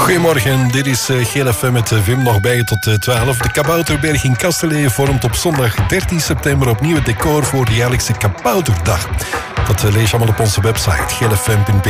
Goedemorgen, dit is GLFM met Wim nog bij je tot 12. De Kabouterberg in Kastelein vormt op zondag 13 september opnieuw het decor voor de jaarlijkse Kabouterdag. Dat lees je allemaal op onze website glfm.be.